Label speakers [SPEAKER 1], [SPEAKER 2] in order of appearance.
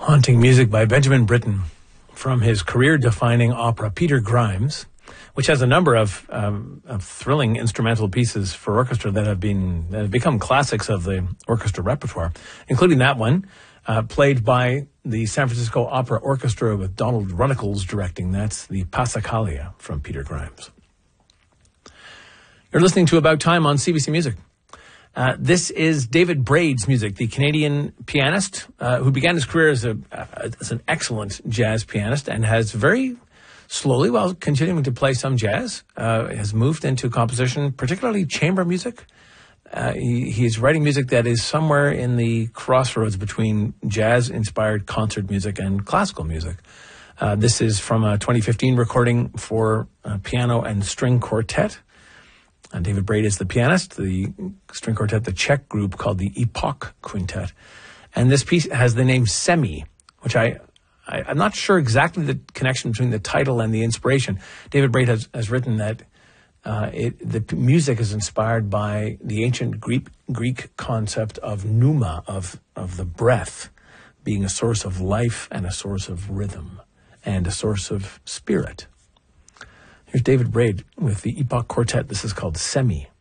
[SPEAKER 1] Haunting music by Benjamin Britten from his career-defining opera Peter Grimes, which has a number of thrilling instrumental pieces for orchestra that have become classics of the orchestra repertoire, including that one played by the San Francisco Opera Orchestra with Donald Runnicles directing. That's the Passacaglia from Peter Grimes. You're listening to About Time on CBC Music. This is David Braid's music, the Canadian pianist who began his career as an excellent jazz pianist and has very slowly, while continuing to play some jazz, has moved into composition, particularly chamber music. He's writing music that is somewhere in the crossroads between jazz-inspired concert music and classical music. This is from a 2015 recording for piano and string quartet. David Braid is the pianist, the string quartet, the Czech group called the Epoch Quintet. And this piece has the name Semi, which I'm not sure exactly the connection between the title and the inspiration. David Braid has written that the music is inspired by the ancient Greek concept of pneuma, of the breath, being a source of life and a source of rhythm and a source of spirit. Here's David Braid with the Epoch Quartet. This is called Semi.